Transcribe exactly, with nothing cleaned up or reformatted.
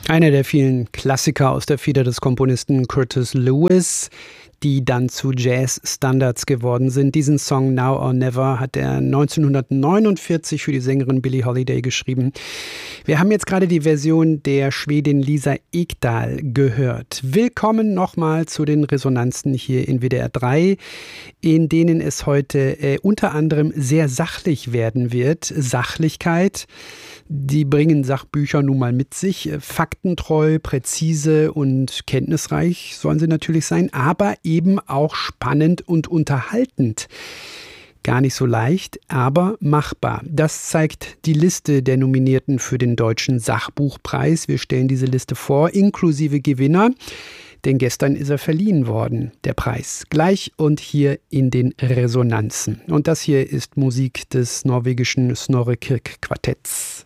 Einer der vielen Klassiker aus der Feder des Komponisten Curtis Lewis, die dann zu Jazz-Standards geworden sind. Diesen Song Now or Never hat er neunzehnhundertneunundvierzig für die Sängerin Billie Holiday geschrieben. Wir haben jetzt gerade die Version der Schwedin Lisa Ekdahl gehört. Willkommen nochmal zu den Resonanzen hier in W D R drei, in denen es heute äh, unter anderem sehr sachlich werden wird. Sachlichkeit, die bringen Sachbücher nun mal mit sich. Faktentreu, präzise und kenntnisreich sollen sie natürlich sein, aber eben auch spannend und unterhaltend. Gar nicht so leicht, aber machbar. Das zeigt die Liste der Nominierten für den Deutschen Sachbuchpreis. Wir stellen diese Liste vor, inklusive Gewinner, denn gestern ist er verliehen worden, der Preis. Gleich und hier in den Resonanzen. Und das hier ist Musik des norwegischen Snorre Kirk Quartetts.